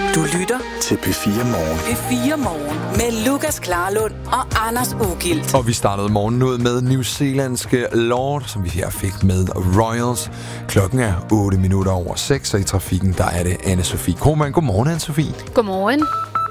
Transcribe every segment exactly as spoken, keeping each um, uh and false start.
Du lytter til P fire Morgen. P fire Morgen med Lukas Klarlund og Anders Ugilt. Og vi startede morgenen ud med New Zealandske Lord, som vi her fik med Royals. Klokken er otte minutter over seks, og i trafikken, der er det Anne-Sophie Krohmann. Godmorgen, Anne-Sophie. Godmorgen.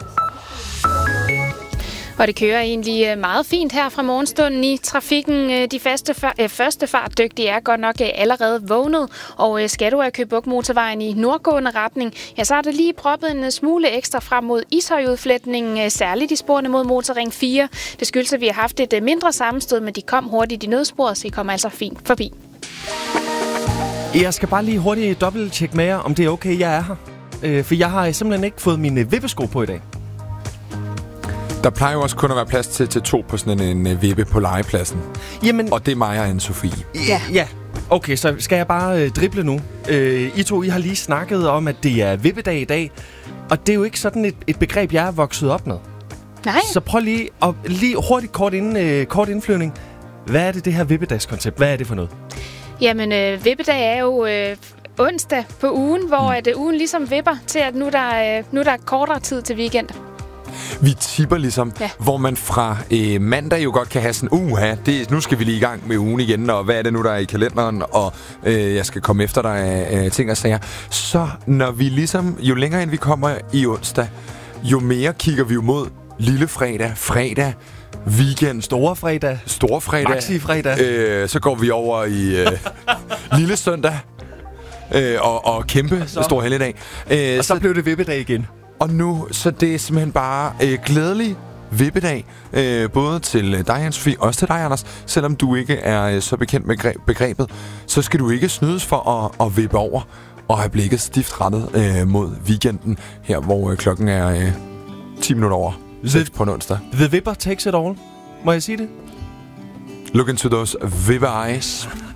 Og det kører egentlig meget fint her fra morgenstunden i trafikken. De første, far, første fartdygtige er godt nok allerede vågnet, og skal du af Køge Bugt Motorvejen i nordgående retning, ja, så er det lige proppet en smule ekstra frem mod Ishøjudfletningen, særligt i sporene mod Motorring fire. Det skyldes, at vi har haft et mindre sammenstød, men de kom hurtigt i nødsporet, så I kommer altså fint forbi. Jeg skal bare lige hurtigt dobbelttjekke med jer, om det er okay, jeg er her. For jeg har simpelthen ikke fået mine vippesko på i dag. Der plejer jo også kun at være plads til, til to på sådan en, en vippe på legepladsen. Jamen, og det er mig og Anne-Sophie. Ja. ja. Okay, så skal jeg bare øh, drible nu. Øh, I to, I har lige snakket om, at det er vippedag i dag. Og det er jo ikke sådan et, et begreb, jeg er vokset op med. Nej. Så prøv lige, at, lige hurtigt kort, inden, øh, kort indflyvning. Hvad er det, det her vippedagskoncept? Hvad er det for noget? Jamen, øh, vippedag er jo øh, onsdag på ugen, hvor mm. at, øh, ugen ligesom vipper til, at nu der, øh, nu der er kortere tid til weekend. Vi tipper ligesom, ja. Hvor man fra øh, mandag jo godt kan have sådan, uha, det, nu skal vi lige i gang med ugen igen, og hvad er det nu, der er i kalenderen, og øh, jeg skal komme efter dig af øh, ting og sager. Så når vi ligesom, jo længere ind vi kommer i onsdag, jo mere kigger vi jo mod lille fredag, fredag, weekend. Store fredag. Store fredag. Maxi fredag. Øh, så går vi over i øh, lille søndag, øh, og, og kæmpe og så, stor helligdag. Øh, og så, så blev det vippedag igen. Og nu, så det er simpelthen bare øh, glædelig vippedag, øh, både til dig, Anne-Sophie, og også til dig, Anders. Selvom du ikke er øh, så bekendt med gre- begrebet, så skal du ikke snydes for at, at vippe over og have blikket stift rettet øh, mod weekenden, her hvor øh, klokken er øh, ti minutter over seks på en onsdag. The Vipper takes it all. Må jeg sige det? Look into those vipper eyes.